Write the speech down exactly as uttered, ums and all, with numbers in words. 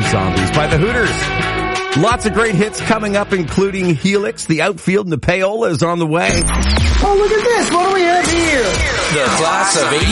Zombies by the Hooters. Lots of great hits coming up, including Helix, The Outfield, and the Payola is on the way. Oh, look at this. What do we have here? The class of eighty